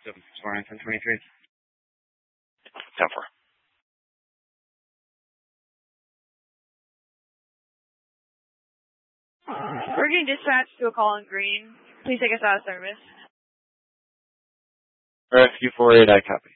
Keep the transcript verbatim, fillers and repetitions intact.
seven six four nine ten twenty-three. ten four. We're getting dispatched to a call on green. Please take us out of service. Rescue four eight, I copy.